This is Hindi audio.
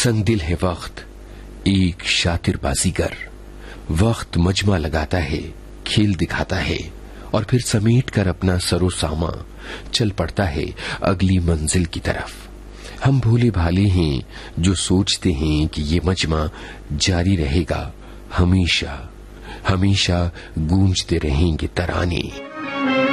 संगदिल है वक्त एक शातिर बाजीगर। वक्त मजमा लगाता है, खेल दिखाता है और फिर समेट कर अपना सरो सामा चल पड़ता है अगली मंजिल की तरफ। हम भोले भाले हैं जो सोचते हैं कि ये मजमा जारी रहेगा, हमेशा हमेशा गूंजते रहेंगे तराने।